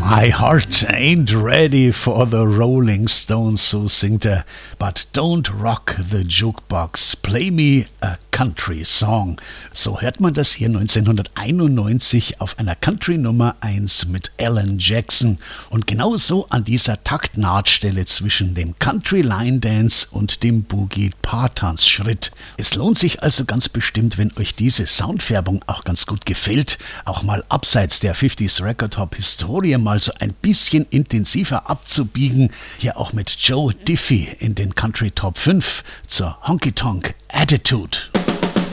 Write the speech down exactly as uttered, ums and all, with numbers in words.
My heart ain't ready for the Rolling Stones, so singt er. But don't rock the jukebox, play me a country song. So hört man das hier neunzehnhunderteinundneunzig auf einer Country Nummer eins mit Alan Jackson. Und genau so an dieser Taktnahtstelle zwischen dem Country Line Dance und dem Boogie Paartanzschritt. Es lohnt sich also ganz bestimmt, wenn euch diese Soundfärbung auch ganz gut gefällt, auch mal abseits der fünfziger Record Hop Historie mal so ein bisschen intensiver abzubiegen. Hier auch mit Joe Diffie in den Country Top fünf zur Honky Tonk Attitude.